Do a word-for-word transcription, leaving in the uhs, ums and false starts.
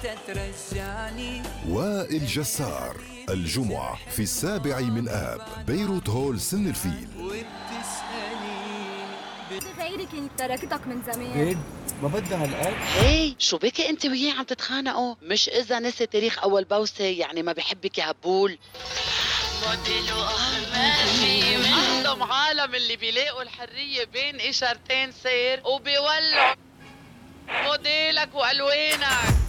وائل جسار الجمعة في السابع من آب، بيروت هول سن الفيل. غيرك انت تركتك من زمان. جد ما بدها هالقد؟ ايه شو بكي انت وياه عم تتخانقوا؟ مش اذا نسي تاريخ اول بوسه يعني ما بحبك يا هبول. موديل وأحمامي أحلم عالم اللي بيلاقوا الحرية بين إشارتين سير وبيولعوا موديلك وألوانك.